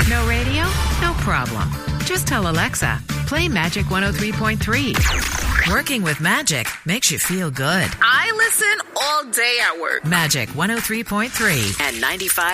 No radio? No problem. Just tell Alexa, play Magic 103.3. Working with Magic makes you feel good. I listen all day at work. Magic 103.3 and 95.